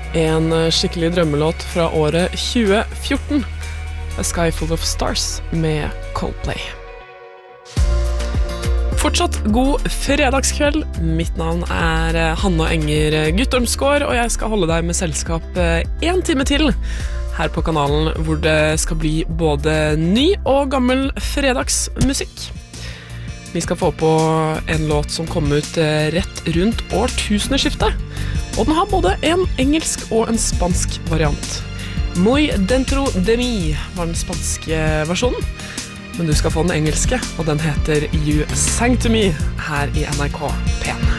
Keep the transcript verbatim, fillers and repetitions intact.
En skikkelig drømmelåt fra året tjue fjorten. A Sky Full of Stars med Coldplay. Fortsatt god fredagskveld. Mitt navn er Hanne Enger Guttormsgård, og jeg skal holde deg med selskap en time til her på kanalen, hvor det skal bli både ny og gammel fredagsmusikk. Vi skal få på en låt som kom ut rett rundt årtusenskiftet, og den har både en engelsk og en spansk variant. Muy dentro de mi var den spanske versjonen, men du skal få den engelske, og den heter You Sang to Me her i N R K P en.